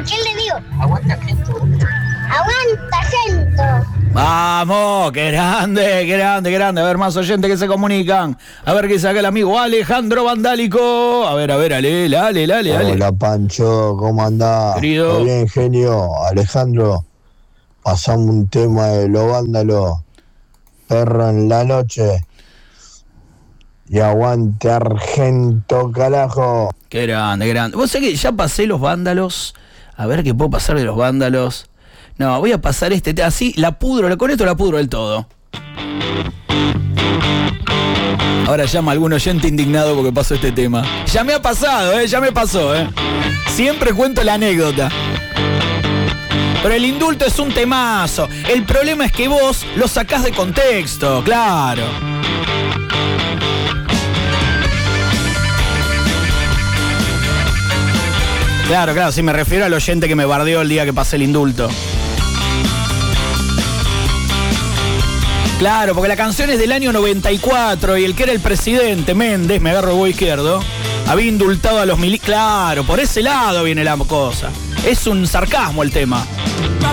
¿Qué le digo? Aguanta Argento. Aguanta Argento. Vamos, qué grande, qué grande, qué grande. A ver, más oyentes que se comunican. A ver qué saca el amigo Alejandro Vandálico. A ver, ale. Hola, Pancho, ¿cómo andás? Querido. Muy bien, genio. Alejandro, pasamos un tema de Los Vándalos. Perro en la noche. Y aguante Argento, carajo. Qué grande, qué grande. Vos sabés que ya pasé Los Vándalos. A ver qué puedo pasar de Los Vándalos. No, voy a pasar así, con esto la pudro del todo. Ahora llama algún oyente indignado porque pasó este tema. Ya me ha pasado, ya me pasó, Siempre cuento la anécdota. Pero el indulto es un temazo. El problema es que vos lo sacás de contexto, claro. Claro, sí, me refiero al oyente que me bardeó el día que pasé el indulto. Claro, porque la canción es del año 94 y el que era el presidente, Méndez, me agarro el huevo izquierdo, había indultado a los milicos. Claro, por ese lado viene la cosa. Es un sarcasmo el tema.